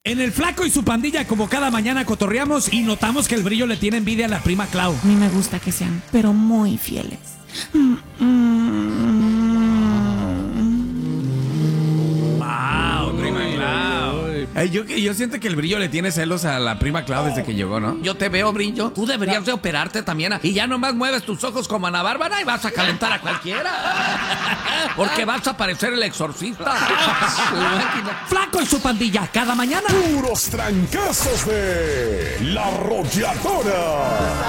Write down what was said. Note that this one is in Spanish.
En el Flaco y su pandilla, como cada mañana cotorreamos y notamos que el Brillo le tiene envidia a la prima Clau. A mí me gusta que sean, pero muy fieles. Wow, prima Clau. Yo siento que el Brillo le tiene celos a la prima Clau desde que llegó, ¿no? Yo te veo, Brillo. Tú deberías de operarte también. Y ya nomás mueves tus ojos como Ana Bárbara y vas a calentar a cualquiera. Porque vas a parecer el exorcista. Flaco y su pandilla, cada mañana. Puros trancazos de La Arrolladora.